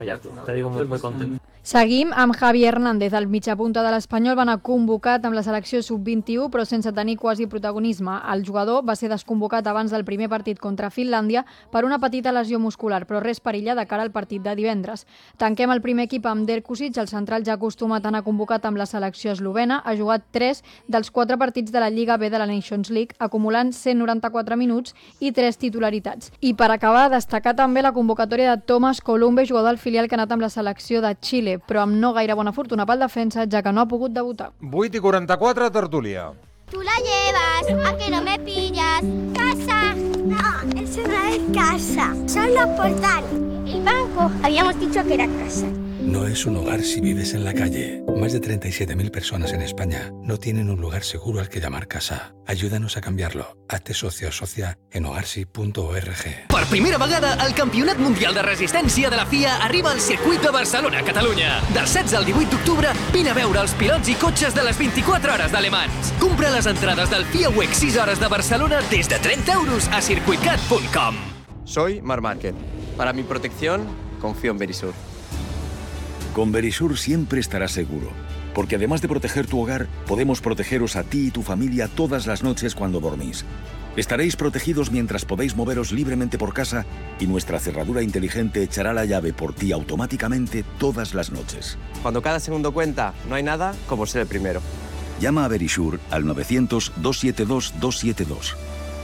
Te digo muy contento. Seguim amb Javi Hernández, el mitjapunta de l'Espanyol, va anar convocat amb la selecció sub-21 però sense tenir quasi protagonisme. El jugador va ser desconvocat abans del primer partit contra Finlàndia per una petita lesió muscular, però res perilla de cara al partit de divendres. Tanquem el primer equip amb Derkusic, el central ja acostumat a anar convocat amb la selecció eslovena, ha jugat 3 dels 4 partits de la Lliga B de la Nations League, acumulant 194 minuts i 3 titularitats. I per acabar, destacar també la convocatòria de Thomas Columbe, jugador del filial que ha anat amb la selecció de Xile, però amb no gaire bona fortuna pel defensa, ja que no ha pogut debutar. 8:44, tertúlia. Tú la llevas, a que no me pillas. Casa. No, eso no es casa. Son los portales. El banco, habíamos dicho que era casa. No es un hogar si vives en la calle. Más de 37.000 personas en España no tienen un lugar seguro al que llamar casa. Ayúdanos a canviar-lo. Hazte socio o socia en hogarsi.org. Per primera vegada, el Campionat Mundial de Resistència de la FIA arriba al circuit de Barcelona, Catalunya. Del 16 al 18 d'octubre, vine a veure els pilots i cotxes de les 24 hores de Le Mans. Compra les entrades del FIA WEC 6 hores de Barcelona des de 30 euros a circuitcat.com. Soy Marc Márquez. Para mi protección, confío en Verisur. Con Verisur siempre estarás seguro, porque además de proteger tu hogar, podemos protegeros a ti y tu familia todas las noches cuando dormís. Estaréis protegidos mientras podéis moveros libremente por casa y nuestra cerradura inteligente echará la llave por ti automáticamente todas las noches. Cuando cada segundo cuenta, no hay nada como ser el primero. Llama a Verisur al 900-272-272.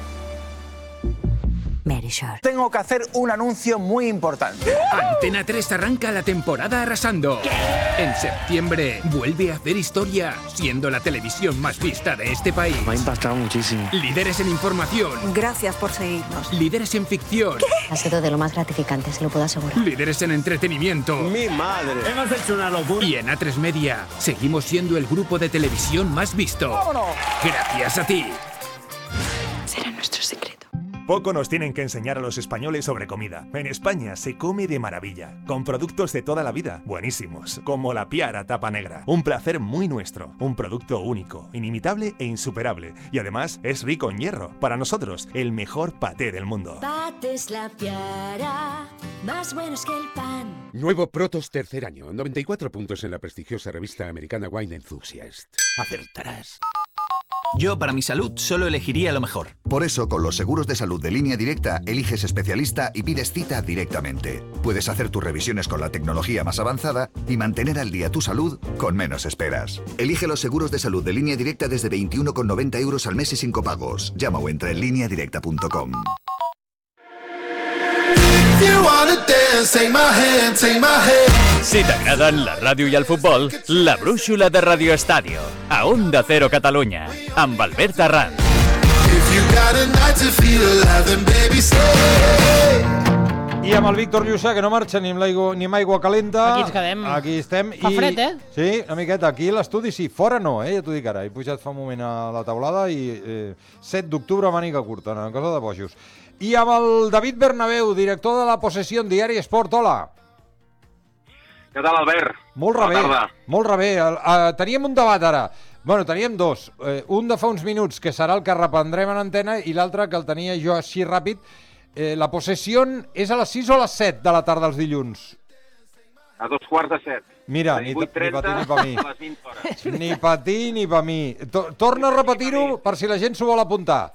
Verisur. Tengo que hacer un anuncio muy importante. Antena 3 arranca la temporada arrasando. ¿Qué? En septiembre vuelve a hacer historia, siendo la televisión más vista de este país. Me ha impactado muchísimo. Líderes en información. Gracias por seguirnos. Líderes en ficción. ¿Qué? Ha sido de lo más gratificante, se lo puedo asegurar. Líderes en entretenimiento. ¡Mi madre! Hemos hecho una locura. Y en A3 Media seguimos siendo el grupo de televisión más visto. ¡Vámonos! Gracias a ti. Será nuestro secreto. Poco nos tienen que enseñar a los españoles sobre comida. En España se come de maravilla, con productos de toda la vida, buenísimos, como la Piara tapa negra. Un placer muy nuestro, un producto único, inimitable e insuperable. Y además es rico en hierro. Para nosotros, el mejor paté del mundo. Patés La Piara, más buenos que el pan. Nuevo Protos tercer año, 94 puntos en la prestigiosa revista americana Wine Enthusiast. Acertarás. Yo, para mi salud, solo elegiría lo mejor. Por eso, con los seguros de salud de Línea Directa, eliges especialista y pides cita directamente. Puedes hacer tus revisiones con la tecnología más avanzada y mantener al día tu salud con menos esperas. Elige los seguros de salud de Línea Directa desde 21,90 euros al mes y sin copagos. Llama o entra en lineadirecta.com. Si t'agraden la ràdio i el futbol, la brúixola de Radio Estadio, a Onda Cero Catalunya, amb Albert Arranz. I amb el Víctor Lluçà, que no marxa ni amb aigua calenta. Aquí ens quedem. Aquí estem. Fa fred, eh? Sí, una miqueta. Aquí a l'estudi sí, fora no, ja t'ho dic ara. He pujat fa un moment a la taulada i 7 d'octubre màniga curta, una cosa de bojos. I amb el David Bernabéu, director de La Possessió en Diari Esport. Hola. Què tal, Albert? Molt rebé, molt rebé. Teníem un debat ara. Bueno, teníem dos. Un de fa uns minuts, que serà el que reprendrem en antena, i l'altre, que el tenia jo així ràpid. La Possessió és a les 6 o a les 7 de la tarda els dilluns? A 2:45. Mira, ni pa ti ni pa mi. Ni pa ti ni pa mi. Torna a repetir-ho per si la gent s'ho vol apuntar.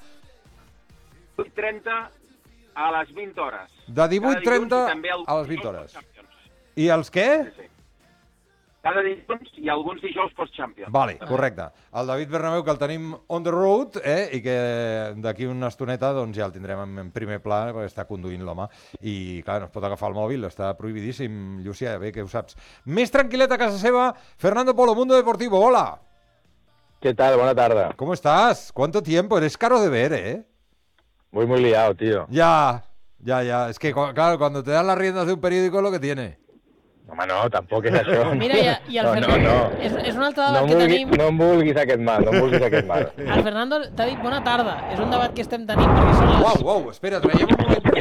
18:30 a les 20 hores. De 18:30 a les 20 hores. I els què? Sí. Cada dilluns i alguns dijous post-Champions. Vale, correcte. El David Bernabéu, que el tenim on the road, i que d'aquí una estoneta doncs, ja el tindrem en primer pla, perquè està conduint l'home. I, clar, no es pot agafar el mòbil, està prohibidíssim, Llucia, bé que ho saps. Més tranquil·let a casa seva, Fernando Polo, Mundo Deportivo, hola. ¿Qué tal? Buena tarde. ¿Cómo estás? ¿Cuánto tiempo? Eres caro de ver, ¿eh? Muy liado, tío. Ya. Es que, claro, cuando te dan las riendas de un periódico es lo que tiene. Home, no, tampoc és això. Mira, i el Fernando... És un altre debat que tenim... No em vulguis aquest mal, El Fernando t'ha dit bona tarda. És un debat que estem tenint perquè són les... Uau, espera, traiem un moment, perquè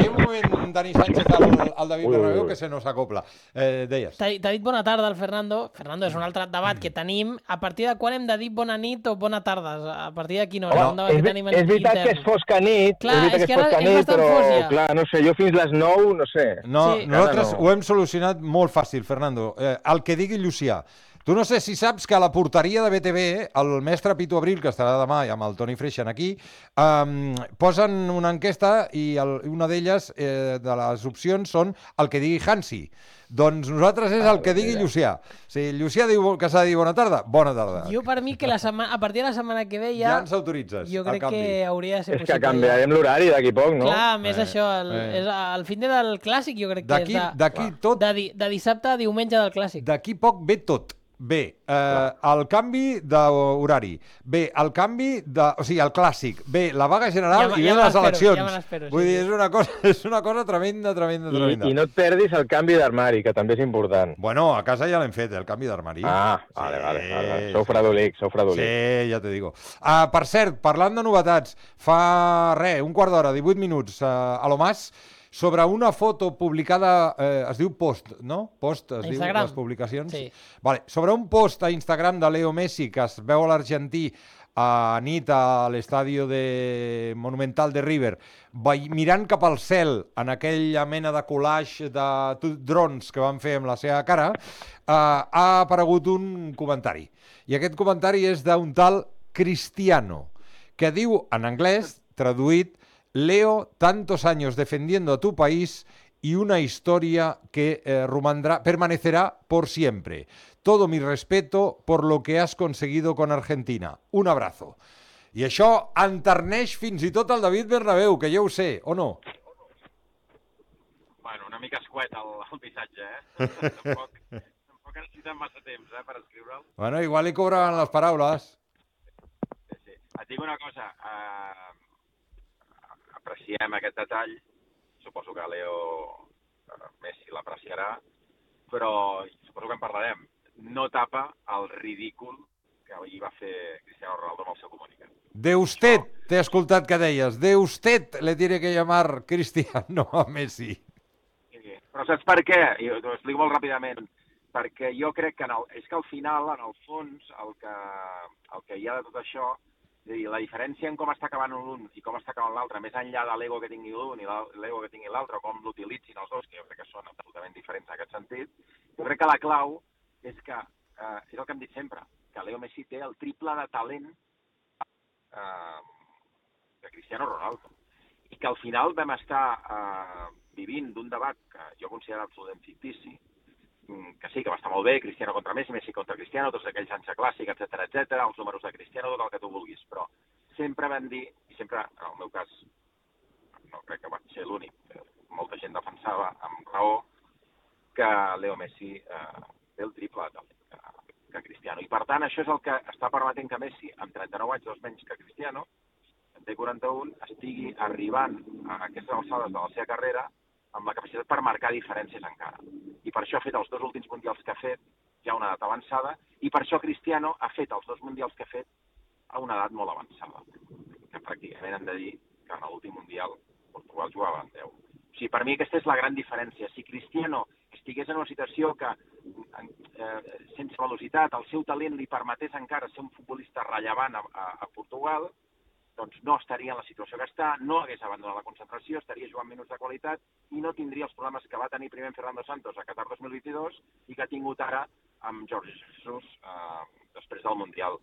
Calla un moment, Dani Sánchez, al David Bernabéu, que se nos acopla. Deies. T'ha dit bona tarda al Fernando. Fernando, és un altre debat que tenim. A partir de quan hem de dir bona nit o bona tarda? A partir de quina hora? És veritat que és fosca nit, però, clar, no sé, jo fins les 9, no sé. No, nosaltres ho hem solucionat molt fàcil, Fernando. El que digui Llucià. Tu no sé si saps que a la porteria de BTV, el mestre Pitu Abril, que estarà demà i amb el Toni Freixen aquí, posen una enquesta i una d'elles, de les opcions, són el que digui Hansi. Doncs nosaltres és el que digui Llucià. Si Llucià diu que s'ha de dir bona tarda, bona tarda. Jo per mi que a partir de la setmana que ve ja ens autoritzes. Jo crec que hauria de ser possible. És que canviarem l'horari d'aquí poc, no? Clar, més això, el fin del clàssic jo crec que és de dissabte a diumenge del clàssic. D'aquí poc ve tot. Bé, el canvi d'horari, bé, el canvi o sigui, el clàssic, bé, la vaga general i bé les eleccions. Vull dir, és una cosa tremenda. I no et perdis el canvi d'armari, que també és important. Bueno, a casa ja l'hem fet, el canvi d'armari. Vale. Sou fredolics. Sí, ja te digo. Per cert, parlant de novetats, fa un quart d'hora, 18 minuts, a l'Omàs, sobre una foto publicada, es diu post, no? Post, es diu les publicacions. Sí. Vale. Sobre un post a Instagram de Leo Messi que es veu a l'argentí a nit a l'estadi Monumental de River, mirant cap al cel en aquella mena de collage de drons que van fer amb la seva cara, ha aparegut un comentari. I aquest comentari és d'un tal Cristiano, que diu en anglès, traduït, Leo, tantos años defendiendo a tu país y una historia que permanecerá por siempre. Todo mi respeto por lo que has conseguido con Argentina. Un abrazo. I això enterneix fins i tot el David Bernabéu, que ja ho sé, o no? Bueno, una mica escuet el missatge, Tampoc necessitem massa temps, per escriure'l. Bueno, igual li cobraven les paraules. Sí. Et dic una cosa, apreciem aquest detall, suposo que Leo Messi l'apreciarà, però suposo que en parlarem. No tapa el ridícul que ahir va fer Cristiano Ronaldo amb el seu comunicat. De usted, t'he escoltat que deies, de usted le tiene que llamar Cristiano a Messi. Sí, però saps per què? I t'ho explico molt ràpidament. Perquè jo crec que és que al final, en el fons, el que hi ha de tot això, és a dir, la diferència en com està acabant l'un i com està acabant l'altre, més enllà de l'ego que tingui l'un i l'ego que tingui l'altre, o com l'utilitzin els dos, que jo crec que són absolutament diferents en aquest sentit, jo crec que la clau és que, és el que hem dit sempre, que Leo Messi té el triple de talent de Cristiano Ronaldo. I que al final vam estar vivint d'un debat que jo considero absolutament fictici, que sí, que va estar molt bé, Cristiano contra Messi, Messi contra Cristiano, tots aquells anys de clàssic, etc, els números de Cristiano, tot el que tu vulguis, però sempre vam dir, i sempre, en el meu cas, no crec que vaig ser l'únic, molta gent defensava amb raó, que Leo Messi té el triple de talent que Cristiano. I per tant, això és el que està permetent que Messi, amb 39 anys, dos menys que Cristiano, en té 41, estigui arribant a aquestes alçades de la seva carrera amb la capacitat per marcar diferències encara. I per això ha fet els dos últims mundials que ha fet ja a una edat avançada, i per això Cristiano ha fet els dos mundials que ha fet a una edat molt avançada, que pràcticament hem de dir que en l'últim mundial Portugal jugava en 10. O sigui, per mi aquesta és la gran diferència. Si Cristiano estigués en una situació que, sense velocitat, el seu talent li permetés encara ser un futbolista rellevant a Portugal, doncs no estaria en la situació que està, no hagués abandonat la concentració, estaria jugant minuts de qualitat i no tindria els problemes que va tenir primer en Fernando Santos a Qatar 2022 i que ha tingut ara amb Jorge Jesus després del Mundial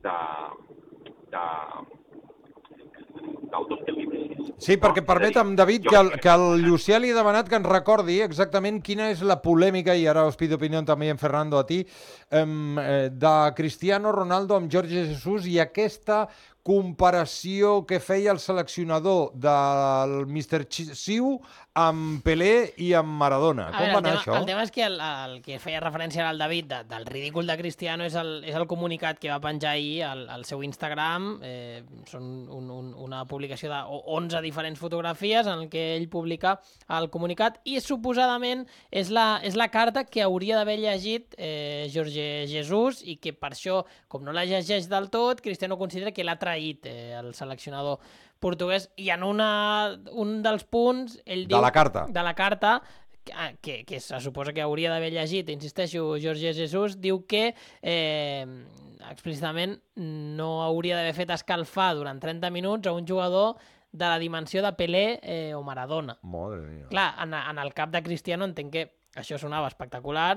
del 2026. Sí, perquè permetem, David, que el Llucià li ha demanat que ens recordi exactament quina és la polèmica, i ara us pido opinió també en Fernando a ti, de Cristiano Ronaldo amb Jorge Jesus i aquesta comparació que feia el seleccionador del Mr. Siu amb Pelé i amb Maradona. Com va anar això? El tema és que el que feia referència al David del ridícul de Cristiano és el comunicat que va penjar ahir al seu Instagram. Són una publicació de 11 diferents fotografies en què ell publica el comunicat i suposadament és la carta que hauria d'haver llegit Jorge Jesus i que per això, com no la llegeix del tot, Cristiano considera que l'ha agraït el seleccionador portuguès, i en un dels punts ell diu... De la carta. De la carta, que se suposa que hauria d'haver llegit, insisteixo, Jorge Jesus, diu que explícitament no hauria d'haver fet escalfar durant 30 minuts a un jugador de la dimensió de Pelé o Maradona. Madre mía. Clar, en el cap de Cristiano entenc que això sonava espectacular,